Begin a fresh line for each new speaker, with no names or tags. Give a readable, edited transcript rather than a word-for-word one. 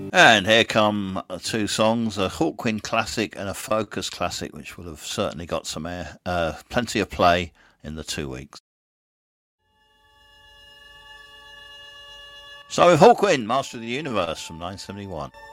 And here come two songs, a Hawkwind classic and a Focus classic, which will have certainly got some plenty of play in the 2 weeks. So with Hawkwind, Master of the Universe from 1971.